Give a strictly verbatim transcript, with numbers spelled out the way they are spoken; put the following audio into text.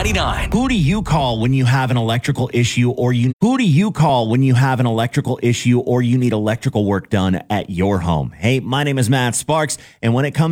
ninety-nine. Who do you call when you have an electrical issue or you who do you call when you have an electrical issue or you need electrical work done at your home? Hey, my name is Matt Sparks, and when it comes